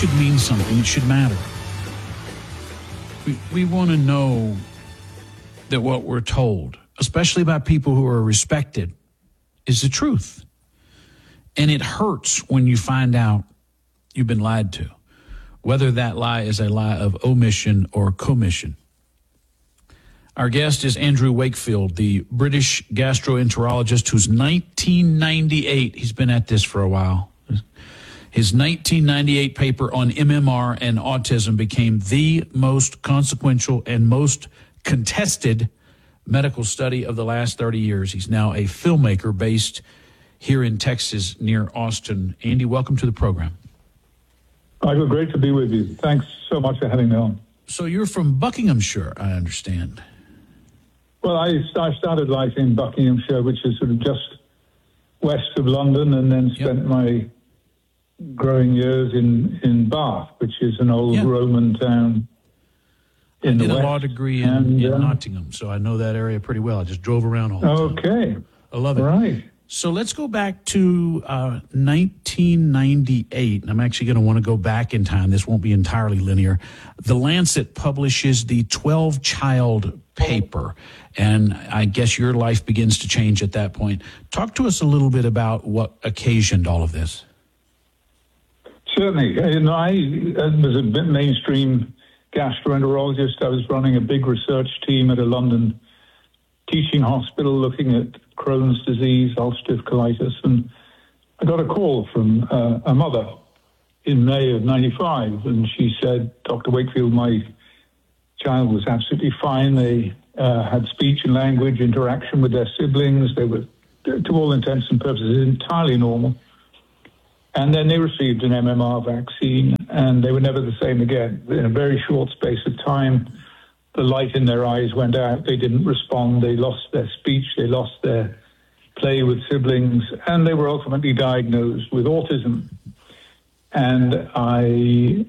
should mean something. It should matter. We want to know that what we're told, especially by people who are respected, is the truth. And it hurts when you find out you've been lied to, whether that lie is a lie of omission or commission. Our guest is Andrew Wakefield, the British gastroenterologist whose 1998, he's been at this for a while, his 1998 paper on MMR and autism became the most consequential and most contested medical study of the last 30 years. He's now a filmmaker based here in Texas near Austin. Andy, welcome to the program. Michael, great to be with you. Thanks so much for having me on. So you're from Buckinghamshire, I understand. Well, I started life in Buckinghamshire, which is sort of just west of London, and then spent my growing years in Bath, which is an old Roman town in the west. I did a law degree in Nottingham, so I know that area pretty well. I just drove around all the time. Okay. I love it. Right. So let's go back to 1998, and I'm actually going to want to go back in time. This won't be entirely linear. The Lancet publishes the 12-child paper, and I guess your life begins to change at that point. Talk to us a little bit about what occasioned all of this. Certainly. I was a mainstream gastroenterologist. I was running a big research team at a London teaching hospital looking at Crohn's disease, ulcerative colitis, and I got a call from a mother in May of 95, and she said, Dr. Wakefield, my child was absolutely fine. They had speech and language interaction with their siblings. They were, to all intents and purposes, entirely normal. And then they received an MMR vaccine, and they were never the same again. In a very short space of time, the light in their eyes went out. They didn't respond. They lost their speech. They lost their play with siblings, and they were ultimately diagnosed with autism. And I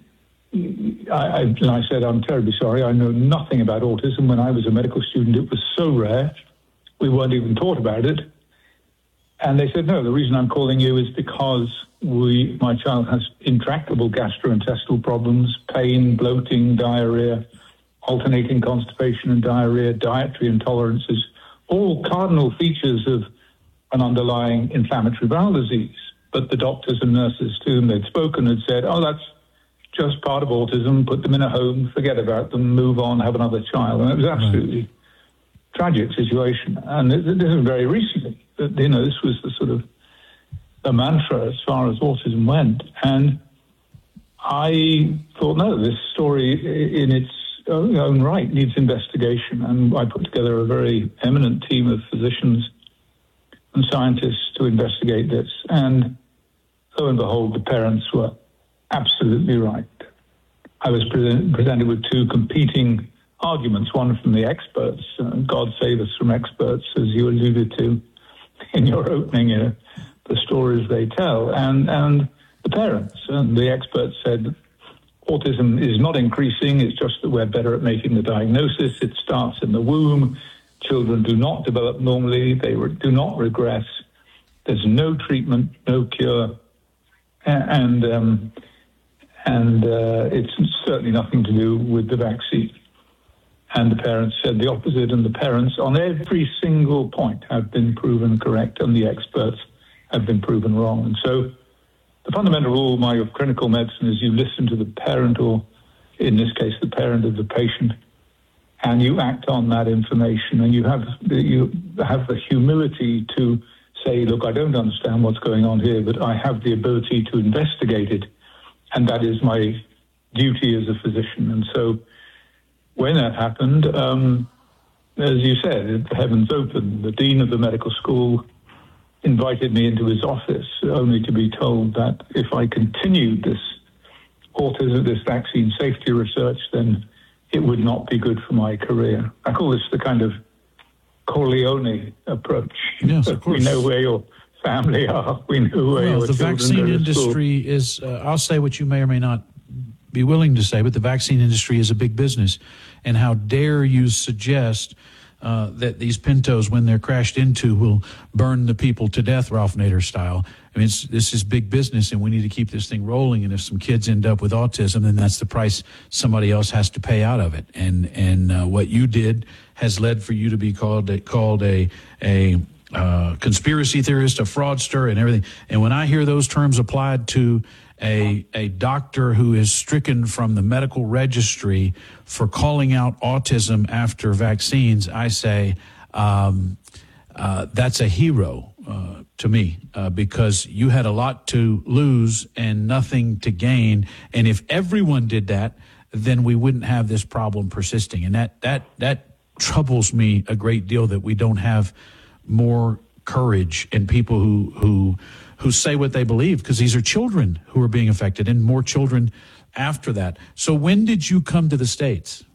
said, I'm terribly sorry. I know nothing about autism. When I was a medical student, it was so rare. We weren't even taught about it. And they said, no, the reason I'm calling you is because my child has intractable gastrointestinal problems, pain, bloating, diarrhea, alternating constipation and diarrhea, dietary intolerances, all cardinal features of an underlying inflammatory bowel disease. But the doctors and nurses to whom they'd spoken had said, oh, that's just part of autism, put them in a home, forget about them, move on, have another child. And it was absolutely tragic situation. And this is very recently. This was the sort of the mantra as far as autism went. And I thought, no, this story in its own right needs investigation. And I put together a very eminent team of physicians and scientists to investigate this. And lo and behold, the parents were absolutely right. I was presented with two competing arguments, one from the experts, God save us from experts, as you alluded to in your opening, the stories they tell, and the parents. And the experts said, autism is not increasing, it's just that we're better at making the diagnosis. It starts in the womb. Children do not develop normally. They do not regress. There's no treatment, no cure. And it's certainly nothing to do with the vaccine. And the parents said the opposite, and the parents on every single point have been proven correct, and the experts have been proven wrong. And so the fundamental rule, of clinical medicine is you listen to the parent, or in this case, the parent of the patient, and you act on that information, and you have the humility to say, look, I don't understand what's going on here, but I have the ability to investigate it, and that is my duty as a physician. And so when that happened, as you said, the heavens opened. The dean of the medical school invited me into his office, only to be told that if I continued this autism, this vaccine safety research, then it would not be good for my career. I call this the kind of Corleone approach. Yes, of course. We know where your family are. We know where your the children vaccine go to industry school. is, I'll say what you may or may not be willing to say, but the vaccine industry is a big business. And how dare you suggest that these Pintos, when they're crashed into, will burn the people to death, Ralph Nader style. I mean, this is big business, and we need to keep this thing rolling. And if some kids end up with autism, then that's the price somebody else has to pay out of it. And what you did has led for you to be called a conspiracy theorist, a fraudster, and everything. And when I hear those terms applied to a doctor who is stricken from the medical registry for calling out autism after vaccines, I say that's a hero to me, because you had a lot to lose and nothing to gain. And if everyone did that, then we wouldn't have this problem persisting. And that troubles me a great deal, that we don't have more courage in people who say what they believe, because these are children who are being affected, and more children after that. So when did you come to the States?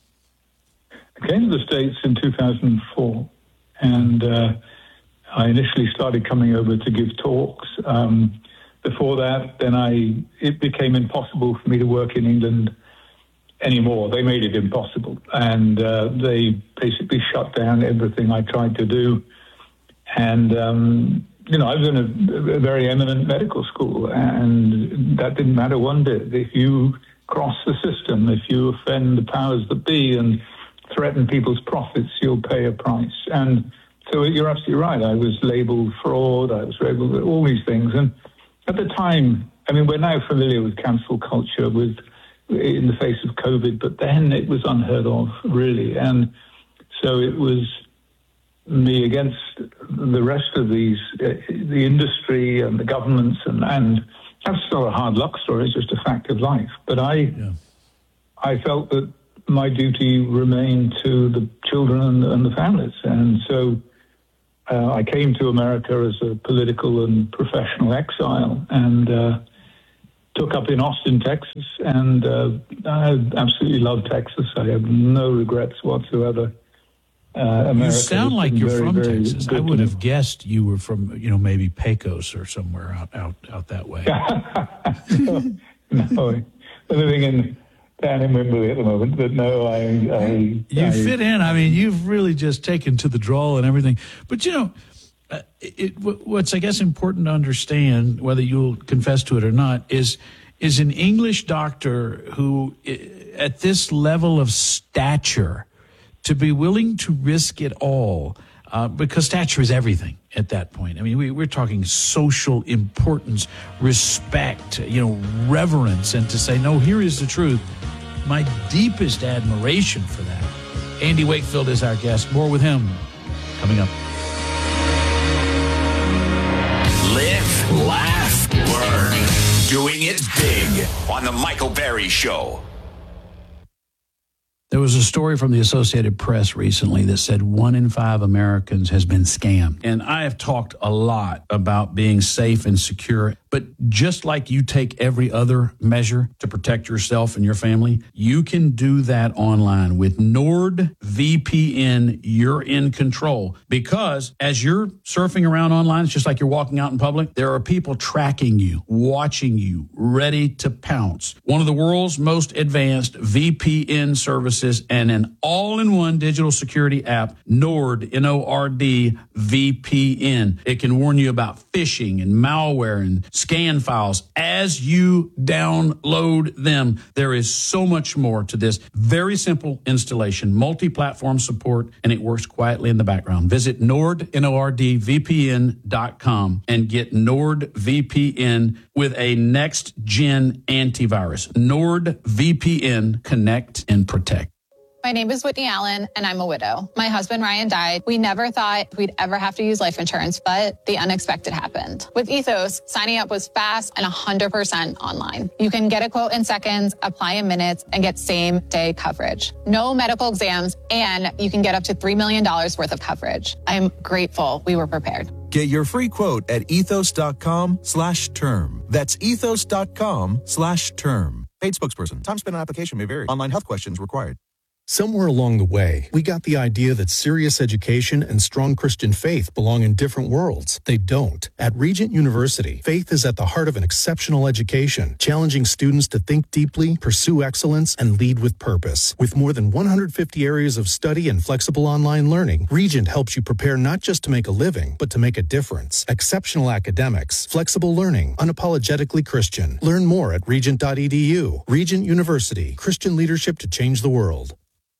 I came to the States in 2004, and I initially started coming over to give talks. Before that, then it became impossible for me to work in England anymore. They made it impossible, and they basically shut down everything I tried to do. And I was in a very eminent medical school, and that didn't matter one bit. If you cross the system, if you offend the powers that be and threaten people's profits, you'll pay a price. And so you're absolutely right. I was labeled fraud. I was labeled all these things. And at the time, I mean, we're now familiar with cancel culture in the face of COVID, but then it was unheard of, really. And so it was me against the rest of the industry and the governments, and that's not a hard luck story. It's just a fact of life. But I felt that my duty remained to the children and the families, and so I came to America as a political and professional exile, and took up in Austin, Texas, and I absolutely love Texas. I have no regrets whatsoever. You sound like you're from Texas. I would have guessed you were from, maybe Pecos or somewhere out that way. No, living down in Wimberley at the moment, but no, You fit in. I mean, you've really just taken to the drawl and everything. But, what's, I guess, important to understand, whether you'll confess to it or not, is an English doctor who, at this level of stature, to be willing to risk it all, because stature is everything at that point. I mean, we're talking social importance, respect, reverence, and to say, no, here is the truth. My deepest admiration for that. Andy Wakefield is our guest. More with him coming up. Live, laugh, learn. Doing it big on The Michael Berry Show. There was a story from the Associated Press recently that said 1 in 5 Americans has been scammed. And I have talked a lot about being safe and secure, but just like you take every other measure to protect yourself and your family, you can do that online. With NordVPN, you're in control, because as you're surfing around online, it's just like you're walking out in public. There are people tracking you, watching you, ready to pounce. One of the world's most advanced VPN services and an all-in-one digital security app, Nord, N-O-R-D, VPN. It can warn you about phishing and malware and scan files as you download them. There is so much more to this. Very simple installation, multi-platform support, and it works quietly in the background. Visit Nord, NORDVPN.com and get NordVPN with a next-gen antivirus. NordVPN, connect and protect. My name is Whitney Allen, and I'm a widow. My husband, Ryan, died. We never thought we'd ever have to use life insurance, but the unexpected happened. With Ethos, signing up was fast and 100% online. You can get a quote in seconds, apply in minutes, and get same-day coverage. No medical exams, and you can get up to $3 million worth of coverage. I'm grateful we were prepared. Get your free quote at ethos.com/term. That's ethos.com/term. Paid spokesperson. Time spent on application may vary. Online health questions required. Somewhere along the way, we got the idea that serious education and strong Christian faith belong in different worlds. They don't. At Regent University, faith is at the heart of an exceptional education, challenging students to think deeply, pursue excellence, and lead with purpose. With more than 150 areas of study and flexible online learning, Regent helps you prepare not just to make a living, but to make a difference. Exceptional academics, flexible learning, unapologetically Christian. Learn more at regent.edu. Regent University, Christian leadership to change the world.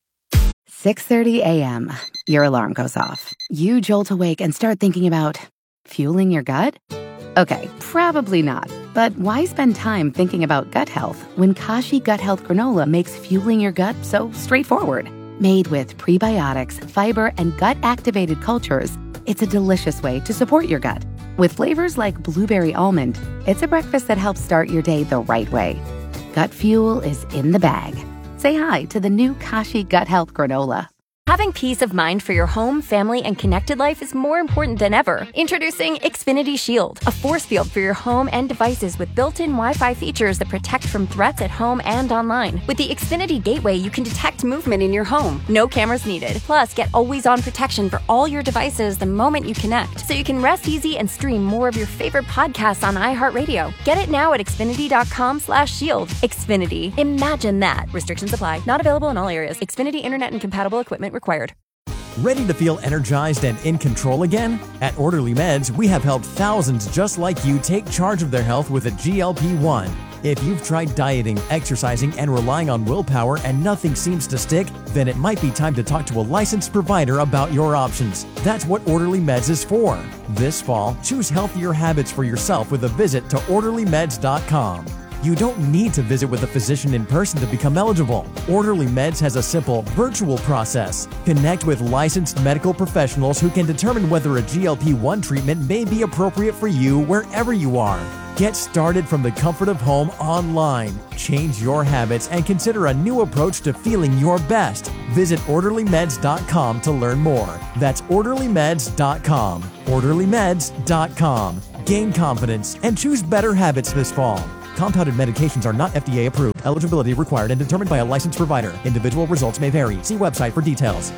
6:30 a.m. Your alarm goes off. You jolt awake and start thinking about fueling your gut? Okay, probably not. But why spend time thinking about gut health when Kashi Gut Health Granola makes fueling your gut so straightforward? Made with prebiotics, fiber, and gut-activated cultures, it's a delicious way to support your gut. With flavors like blueberry almond, it's a breakfast that helps start your day the right way. Gut fuel is in the bag. Say hi to the new Kashi Gut Health Granola. Having peace of mind for your home, family, and connected life is more important than ever. Introducing Xfinity Shield, a force field for your home and devices with built-in Wi-Fi features that protect from threats at home and online. With the Xfinity Gateway, you can detect movement in your home. No cameras needed. Plus, get always-on protection for all your devices the moment you connect, so you can rest easy and stream more of your favorite podcasts on iHeartRadio. Get it now at Xfinity.com/shield. Xfinity. Imagine that. Restrictions apply. Not available in all areas. Xfinity Internet and compatible equipment required. Ready to feel energized and in control again? At Orderly Meds, we have helped thousands just like you take charge of their health with a GLP-1. If you've tried dieting, exercising, and relying on willpower and nothing seems to stick, then it might be time to talk to a licensed provider about your options. That's what Orderly Meds is for. This fall, choose healthier habits for yourself with a visit to orderlymeds.com. You don't need to visit with a physician in person to become eligible. Orderly Meds has a simple, virtual process. Connect with licensed medical professionals who can determine whether a GLP-1 treatment may be appropriate for you wherever you are. Get started from the comfort of home online. Change your habits and consider a new approach to feeling your best. Visit orderlymeds.com to learn more. That's orderlymeds.com. orderlymeds.com. Gain confidence and choose better habits this fall. Compounded medications are not FDA approved. Eligibility required and determined by a licensed provider. Individual results may vary. See website for details.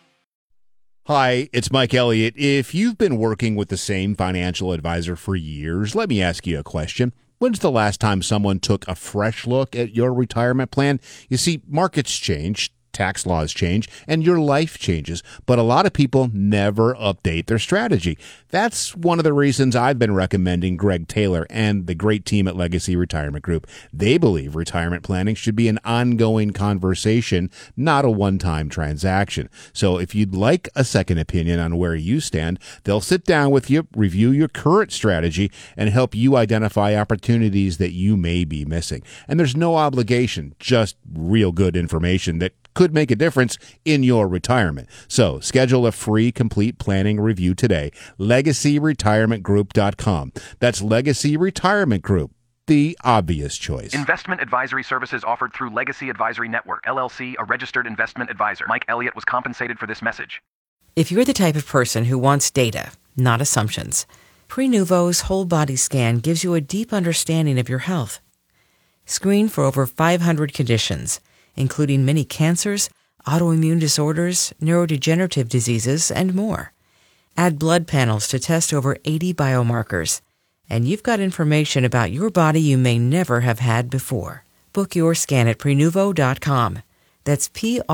Hi, it's Mike Elliott. If you've been working with the same financial advisor for years, let me ask you a question. When's the last time someone took a fresh look at your retirement plan? You see, markets change, tax laws change, and your life changes, but a lot of people never update their strategy. That's one of the reasons I've been recommending Greg Taylor and the great team at Legacy Retirement Group. They believe retirement planning should be an ongoing conversation, not a one-time transaction. So if you'd like a second opinion on where you stand, they'll sit down with you, review your current strategy, and help you identify opportunities that you may be missing. And there's no obligation, just real good information that could make a difference in your retirement. So schedule a free complete planning review today. LegacyRetirementGroup.com. That's Legacy Retirement Group, the obvious choice. Investment advisory services offered through Legacy Advisory Network, LLC, a registered investment advisor. Mike Elliott was compensated for this message. If you're the type of person who wants data, not assumptions, Prenuvo's whole body scan gives you a deep understanding of your health. Screen for over 500 conditions, including many cancers, autoimmune disorders, neurodegenerative diseases, and more. Add blood panels to test over 80 biomarkers, and you've got information about your body you may never have had before. Book your scan at Prenuvo.com. That's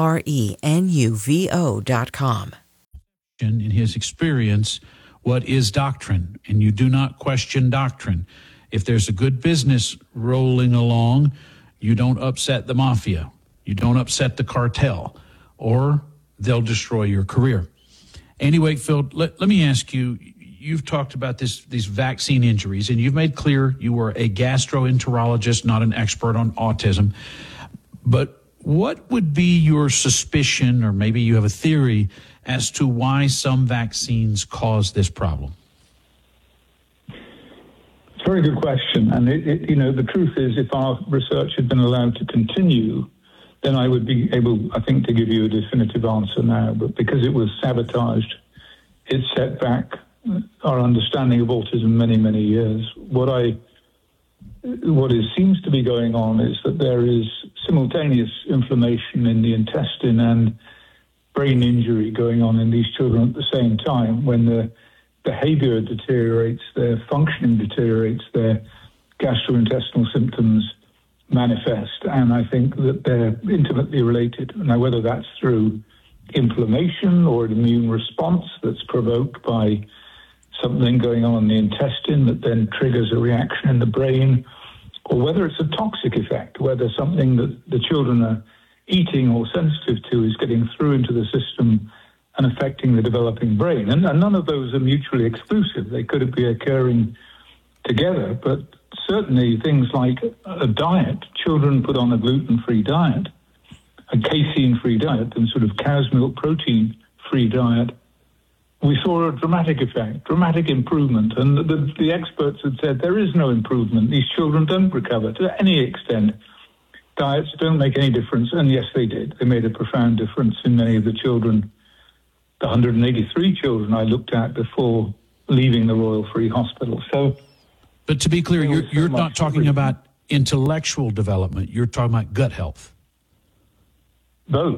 Prenuvo.com. In his experience, what is doctrine? And you do not question doctrine. If there's a good business rolling along, you don't upset the mafia. You don't upset the cartel, or they'll destroy your career. Andy Wakefield, let me ask you, you've talked about these vaccine injuries, and you've made clear you were a gastroenterologist, not an expert on autism. But what would be your suspicion, or maybe you have a theory, as to why some vaccines cause this problem? It's a very good question. And, the truth is, if our research had been allowed to continue, then I would be able, I think, to give you a definitive answer now. But because it was sabotaged, it set back our understanding of autism many, many years. What I what seems to be going on is that there is simultaneous inflammation in the intestine and brain injury going on in these children at the same time. When the behavior deteriorates, their functioning deteriorates, their gastrointestinal symptoms manifest, and I think that they're intimately related. Now, whether that's through inflammation or an immune response that's provoked by something going on in the intestine that then triggers a reaction in the brain, or whether it's a toxic effect, whether something that the children are eating or sensitive to is getting through into the system and affecting the developing brain. And none of those are mutually exclusive. They could be occurring together, but certainly things like a diet, children put on a gluten-free diet, a casein-free diet, and sort of cow's milk protein-free diet, we saw a dramatic effect, dramatic improvement. And the experts had said there is no improvement. These children don't recover to any extent. Diets don't make any difference. And yes, they did. They made a profound difference in many of the children, the 183 children I looked at before leaving the Royal Free Hospital. So, but to be clear, you're not talking about intellectual development. You're talking about gut health. Both.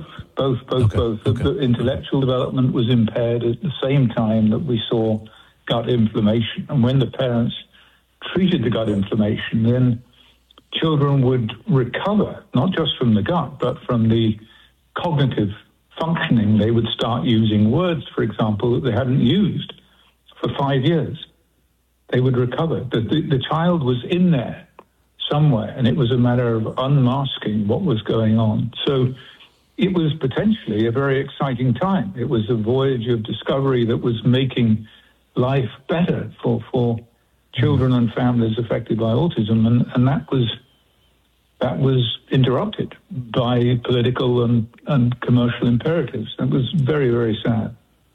The intellectual development was impaired at the same time that we saw gut inflammation. And when the parents treated the gut inflammation, then children would recover, not just from the gut, but from the cognitive functioning. They would start using words, for example, that they hadn't used for 5 years. They would recover. The child was in there somewhere, and it was a matter of unmasking what was going on. So it was potentially a very exciting time. It was a voyage of discovery that was making life better for children and families affected by autism, and that was interrupted by political and commercial imperatives. It was very, very sad.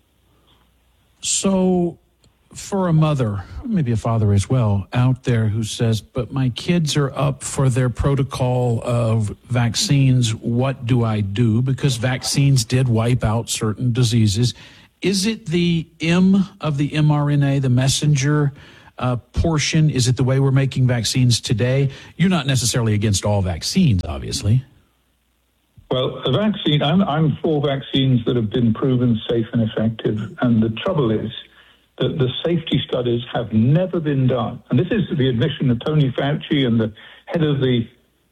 So for a mother, maybe a father as well, out there who says, but my kids are up for their protocol of vaccines, what do I do? Because vaccines did wipe out certain diseases. Is it the M of the mRNA, the messenger portion? Is it the way we're making vaccines today? You're not necessarily against all vaccines, obviously. Well, a vaccine, I'm for vaccines that have been proven safe and effective. And the trouble is that the safety studies have never been done. And this is the admission of Tony Fauci and the head of the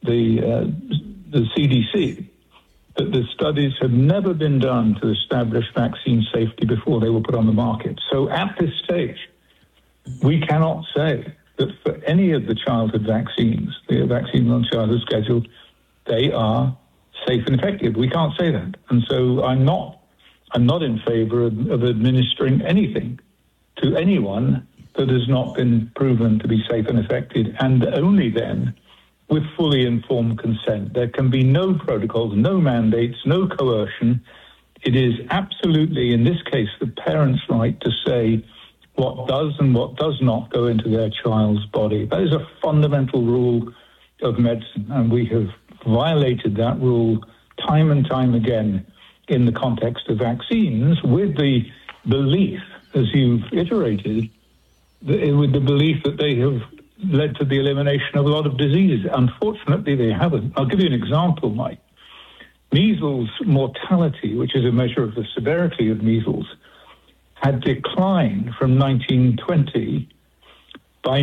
CDC, that the studies have never been done to establish vaccine safety before they were put on the market. So at this stage, we cannot say that for any of the childhood vaccines, the vaccines on childhood schedule, they are safe and effective. We can't say that. And so I'm not in favor of administering anything to anyone that has not been proven to be safe and effective, and only then with fully informed consent. There can be no protocols, no mandates, no coercion. It is absolutely, in this case, the parents' right to say what does and what does not go into their child's body. That is a fundamental rule of medicine, and we have violated that rule time and time again in the context of vaccines, with the belief, as you've iterated, with the belief that they have led to the elimination of a lot of diseases. Unfortunately, they haven't. I'll give you an example, Mike. Measles mortality, which is a measure of the severity of measles, had declined from 1920 by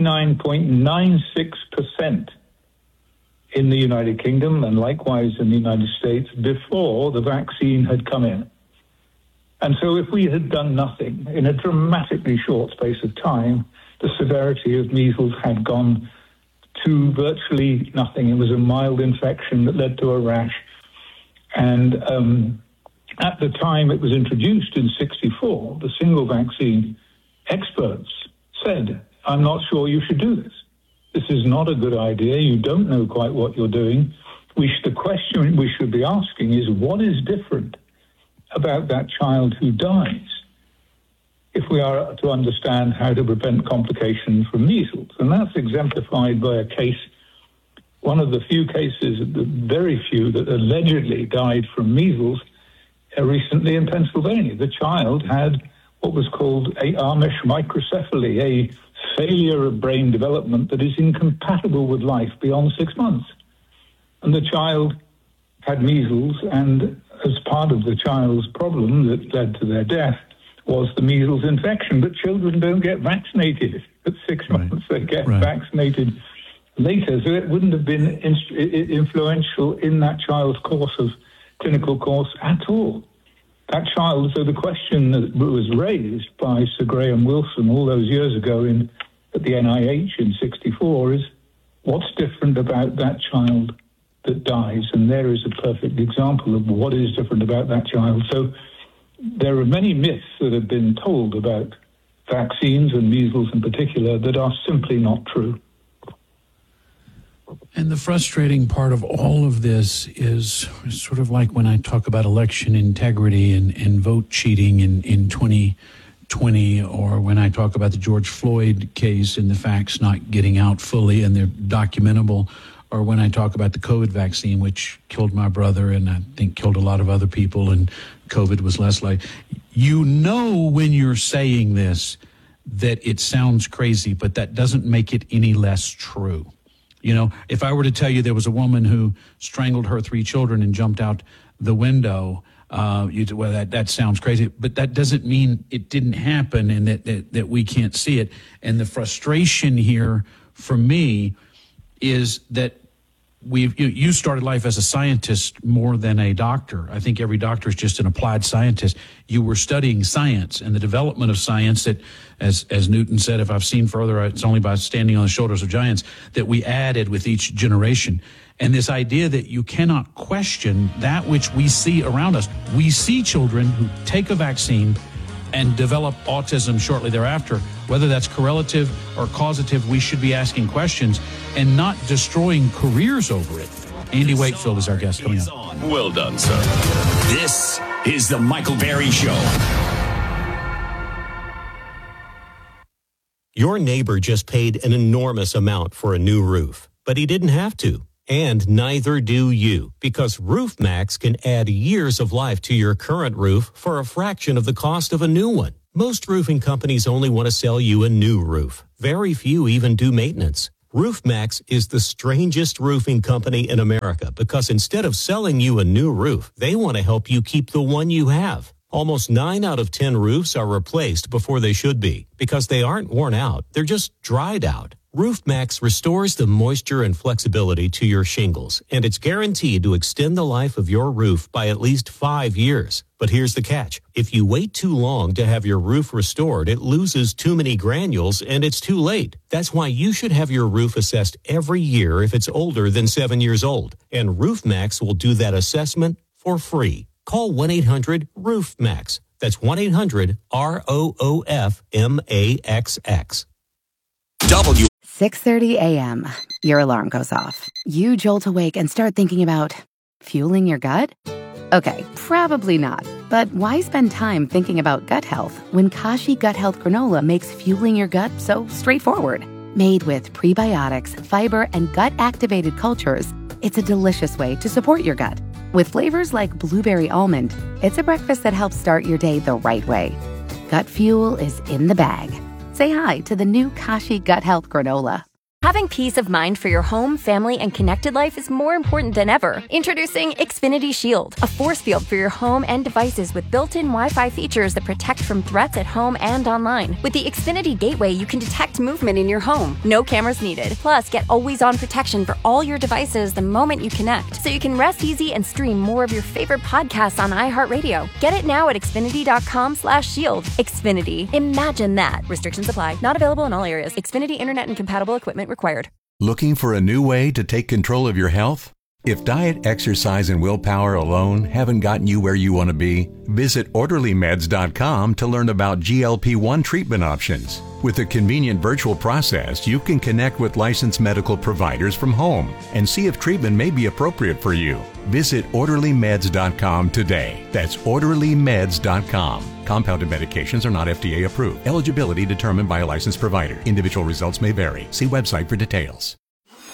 99.96% in the United Kingdom and likewise in the United States before the vaccine had come in. And so if we had done nothing in a dramatically short space of time, the severity of measles had gone to virtually nothing. It was a mild infection that led to a rash. And at the time it was introduced in 1964, the single vaccine experts said, I'm not sure you should do this. This is not a good idea. You don't know quite what you're doing. The question we should be asking is, what is different about that child who dies, if we are to understand how to prevent complications from measles? And that's exemplified by a case, one of the few cases, the very few, that allegedly died from measles recently in Pennsylvania. The child had what was called a Amish microcephaly, a failure of brain development that is incompatible with life beyond 6 months. And the child had measles, and as part of the child's problem that led to their death was the measles infection. But children don't get vaccinated at 6 months. They get vaccinated later. So it wouldn't have been influential in that child's clinical course at all. That child, so the question that was raised by Sir Graham Wilson all those years ago at the NIH in 1964 is, what's different about that child that dies? And there is a perfect example of what is different about that child. So there are many myths that have been told about vaccines and measles in particular that are simply not true. And the frustrating part of all of this is sort of like when I talk about election integrity and vote cheating in 2020, or when I talk about the George Floyd case and the facts not getting out fully and they're documentable, or when I talk about the COVID vaccine, which killed my brother and I think killed a lot of other people, and COVID was less like, you know, when you're saying this, that it sounds crazy, but that doesn't make it any less true. You know, if I were to tell you there was a woman who strangled her 3 children and jumped out the window, that sounds crazy, but that doesn't mean it didn't happen and that we can't see it. And the frustration here for me is that you started life as a scientist more than a doctor. I think every doctor is just an applied scientist. You were studying science and the development of science that, as Newton said, if I've seen further, it's only by standing on the shoulders of giants, that we added with each generation. And this idea that you cannot question that which we see around us. We see children who take a vaccine and develop autism shortly thereafter. Whether that's correlative or causative, we should be asking questions and not destroying careers over it. Andy Wakefield is our guest coming up. Well done, sir. This is the Michael Berry Show. Your neighbor just paid an enormous amount for a new roof, but he didn't have to. And neither do you, because RoofMax can add years of life to your current roof for a fraction of the cost of a new one. Most roofing companies only want to sell you a new roof. Very few even do maintenance. RoofMax is the strangest roofing company in America because instead of selling you a new roof, they want to help you keep the one you have. Almost 9 out of 10 roofs are replaced before they should be because they aren't worn out. They're just dried out. RoofMax restores the moisture and flexibility to your shingles, and it's guaranteed to extend the life of your roof by at least 5 years. But here's the catch. If you wait too long to have your roof restored, it loses too many granules and it's too late. That's why you should have your roof assessed every year if it's older than 7 years old. And RoofMax will do that assessment for free. Call 1-800-RoofMax. That's 1-800-ROOFMAXX. 6:30 a.m. Your alarm goes off. You jolt awake and start thinking about fueling your gut? Okay, probably not. But why spend time thinking about gut health when Kashi Gut Health Granola makes fueling your gut so straightforward? Made with prebiotics, fiber, and gut-activated cultures, it's a delicious way to support your gut. With flavors like blueberry almond, it's a breakfast that helps start your day the right way. Gut fuel is in the bag. Say hi to the new Kashi Gut Health Granola. Having peace of mind for your home, family, and connected life is more important than ever. Introducing Xfinity Shield, a force field for your home and devices with built-in Wi-Fi features that protect from threats at home and online. With the Xfinity Gateway, you can detect movement in your home. No cameras needed. Plus, get always-on protection for all your devices the moment you connect, so you can rest easy and stream more of your favorite podcasts on iHeartRadio. Get it now at Xfinity.com/shield. Xfinity. Imagine that. Restrictions apply. Not available in all areas. Xfinity Internet and compatible equipment required. Looking for a new way to take control of your health? If diet, exercise, and willpower alone haven't gotten you where you want to be, visit OrderlyMeds.com to learn about GLP-1 treatment options. With a convenient virtual process, you can connect with licensed medical providers from home and see if treatment may be appropriate for you. Visit OrderlyMeds.com today. That's OrderlyMeds.com. Compounded medications are not FDA approved. Eligibility determined by a licensed provider. Individual results may vary. See website for details.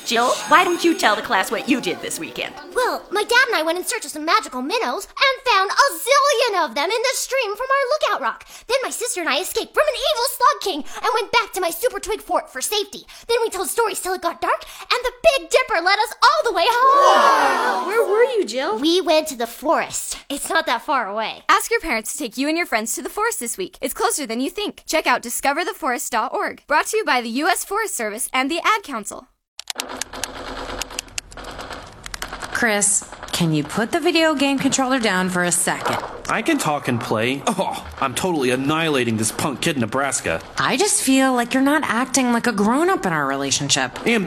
Jill, why don't you tell the class what you did this weekend? Well, my dad and I went in search of some magical minnows and found a zillion of them in the stream from our lookout rock. Then my sister and I escaped from an evil slug king and went back to my super twig fort for safety. Then we told stories till it got dark, and the Big Dipper led us all the way home. Wow. Where were you, Jill? We went to the forest. It's not that far away. Ask your parents to take you and your friends to the forest this week. It's closer than you think. Check out discovertheforest.org. Brought to you by the U.S. Forest Service and the Ad Council. Chris, can you put the video game controller down for a second? I can talk and play. Oh, I'm totally annihilating this punk kid in Nebraska. I just feel like you're not acting like a grown-up in our relationship. Am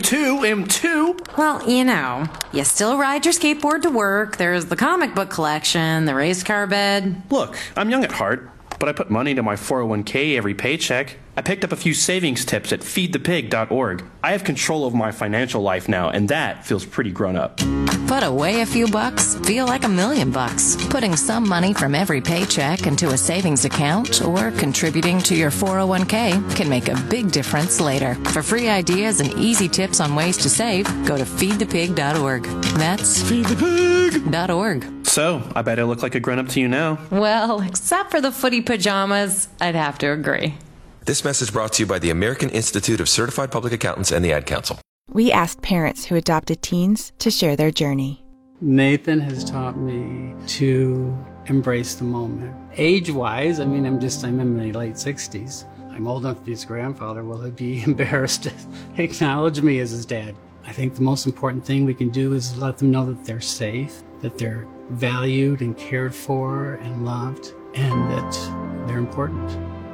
too. Well, you still ride your skateboard to work, there's the comic book collection, the race car bed. Look, I'm young at heart, but I put money into my 401k every paycheck. I picked up a few savings tips at feedthepig.org. I have control over my financial life now, and that feels pretty grown up. Put away a few bucks, feel like $1 million bucks. Putting some money from every paycheck into a savings account or contributing to your 401k can make a big difference later. For free ideas and easy tips on ways to save, go to feedthepig.org. That's feedthepig.org. So, I bet I look like a grown-up to you now. Well, except for the footy pajamas, I'd have to agree. This message brought to you by the American Institute of Certified Public Accountants and the Ad Council. We asked parents who adopted teens to share their journey. Nathan has taught me to embrace the moment. Age-wise, I'm in my late 60s. I'm old enough to be his grandfather. Will he be embarrassed to acknowledge me as his dad? I think the most important thing we can do is let them know that they're safe, that they're valued and cared for and loved, and that they're important.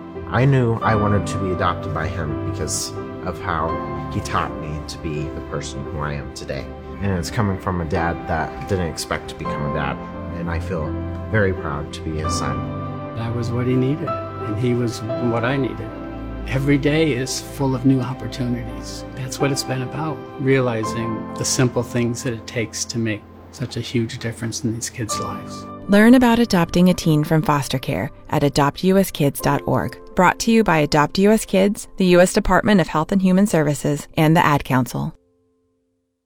I knew I wanted to be adopted by him because of how he taught me to be the person who I am today. And it's coming from a dad that didn't expect to become a dad, and I feel very proud to be his son. I was what he needed, and he was what I needed. Every day is full of new opportunities. That's what it's been about, realizing the simple things that it takes to make such a huge difference in these kids' lives. Learn about adopting a teen from foster care at adoptuskids.org. Brought to you by Adopt US Kids, the U.S. Department of Health and Human Services, and the Ad Council.